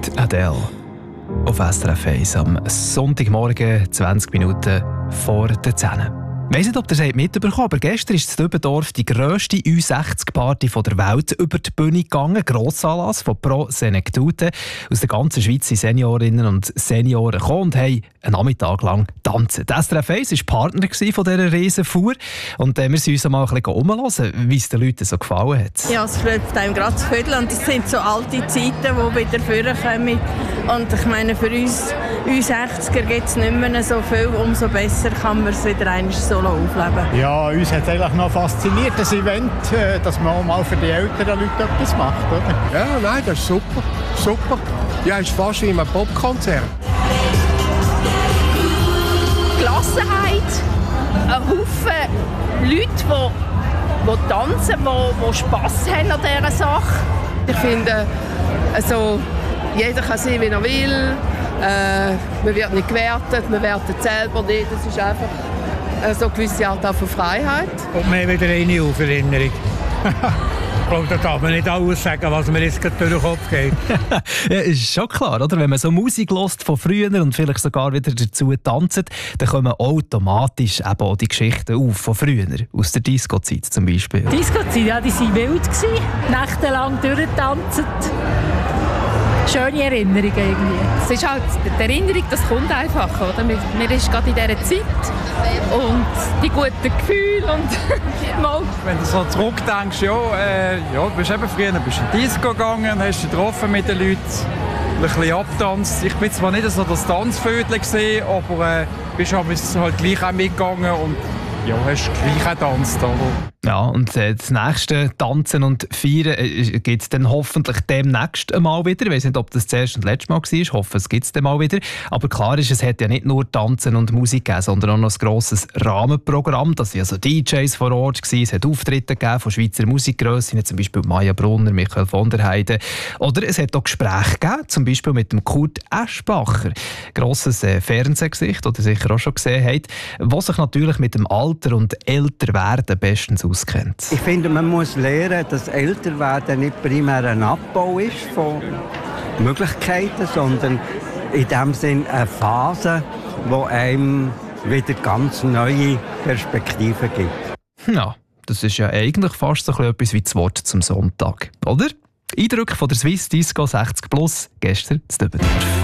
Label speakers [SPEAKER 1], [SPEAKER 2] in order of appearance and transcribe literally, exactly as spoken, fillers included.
[SPEAKER 1] Adele auf S R F eins am Sonntagmorgen, zwanzig Minuten vor der zehn. Ich weiss nicht, ob ihr es mitbekommen habt, aber gestern ist in Dübendorf die grösste Ü sechzig Party der Welt über die Bühne gegangen. Grossanlass von Pro Senectute. Aus der ganzen Schweiz sind Seniorinnen und Senioren gekommen und haben einen Nachmittag lang tanzen. Die S R F eins war Partner von dieser Riesenfuhr. Und äh, wir sind uns mal ein bisschen umhören, wie es den Leuten so gefallen hat.
[SPEAKER 2] Ja, es fliegt einem gerade zu Viertel und es sind so alte Zeiten, die wieder vorkommen. Und ich meine, für uns Ü sechziger gibt es nicht mehr so viel. Umso besser kann man es wieder einmal so aufleben.
[SPEAKER 3] Ja, uns hat es eigentlich noch fasziniert, das Event, dass man auch mal für die älteren Leute etwas macht, oder?
[SPEAKER 4] Ja, nein, das ist super. Super. Ja, es ist fast wie in einem Popkonzert.
[SPEAKER 5] Gelassenheit, ein Haufen Leute, die, die tanzen, die, die Spass haben an dieser Sache.
[SPEAKER 6] Ich finde, also, jeder kann sein, wie er will. Äh, man wird nicht gewertet, man wertet selber nicht. Das ist einfach äh, so eine gewisse Art von Freiheit.
[SPEAKER 3] Und wir haben wieder eine Auferinnerung. Ich glaube, da darf man nicht alles sagen, was mir jetzt gerade durch den Kopf geht.
[SPEAKER 1] Ja, ist schon klar, oder? Wenn man so Musik hört von früher und vielleicht sogar wieder dazu tanzt, dann kommen automatisch eben auch die Geschichten auf von früher, aus der Disco-Zeit zum Beispiel.
[SPEAKER 7] Die Disco-Zeit, ja, die waren wild, nächtelang durchgetanzt. Schöne Erinnerungen irgendwie.
[SPEAKER 8] Es ist halt die Erinnerung, das kommt einfach, oder? Man, man ist gerade in dieser Zeit und die guten Gefühle und mal.
[SPEAKER 9] Wenn du so zurückdenkst, ja, äh, ja, du bist eben früher bist in die Disco gegangen, hast dich getroffen mit den Leuten, ein bisschen abgetanzt. Ich bin zwar nicht so das Tanzvödel gesehen, aber äh, bist halt gleich auch mitgegangen und ja, hast gleich auch getanzt, oder?
[SPEAKER 1] Ja, und äh, das nächste Tanzen und Feiern äh, gibt es dann hoffentlich demnächst einmal wieder. Ich weiss nicht, ob das das erste und letzte Mal war. Ich hoffe, es gibt es dann mal wieder. Aber klar ist, es hat ja nicht nur Tanzen und Musik gegeben, sondern auch noch ein grosses Rahmenprogramm. Da waren also D Js vor Ort gewesen. Es hat Auftritte gegeben von Schweizer Musikgrössen, zum Beispiel Maja Brunner, Michael von der Heide. Oder es hat auch Gespräche gegeben, zum Beispiel mit dem Kurt Eschbacher. Grosses äh, Fernsehgesicht, das ihr sicher auch schon gesehen habt, was sich natürlich mit dem Alter und Älterwerden bestens auskennt.
[SPEAKER 10] Ich finde, man muss lernen, dass Älterwerden nicht primär ein Abbau ist von Möglichkeiten, sondern in dem Sinn eine Phase, die einem wieder ganz neue Perspektiven gibt.
[SPEAKER 1] Ja, das ist ja eigentlich fast so etwas wie das Wort zum Sonntag, oder? Eindrücke von der Swiss Disco sechzig plus gestern zu Dübendorf.